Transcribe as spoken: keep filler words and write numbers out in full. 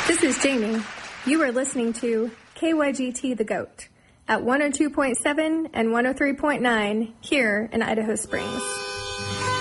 This is Jamie. You are listening to K Y G T The Goat at one oh two point seven and one oh three point nine here in Idaho Springs.